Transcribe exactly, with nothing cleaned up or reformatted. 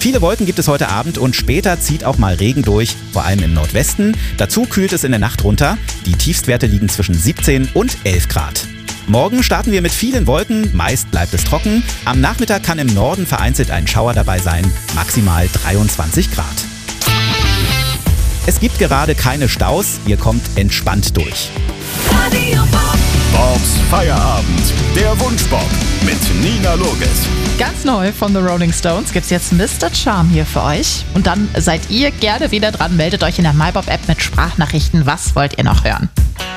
Viele Wolken gibt es heute Abend und später zieht auch mal Regen durch, vor allem im Nordwesten. Dazu kühlt es in der Nacht runter. Die Tiefstwerte liegen zwischen siebzehn und elf Grad. Morgen starten wir mit vielen Wolken, meist bleibt es trocken. Am Nachmittag kann im Norden vereinzelt ein Schauer dabei sein, maximal dreiundzwanzig Grad. Es gibt gerade keine Staus, ihr kommt entspannt durch. Bobs Feierabend, der Wunschbob mit Nina Loges. Ganz neu von The Rolling Stones gibt's jetzt Mister Charm hier für euch. Und dann seid ihr gerne wieder dran. Meldet euch in der MyBob-App mit Sprachnachrichten. Was wollt ihr noch hören?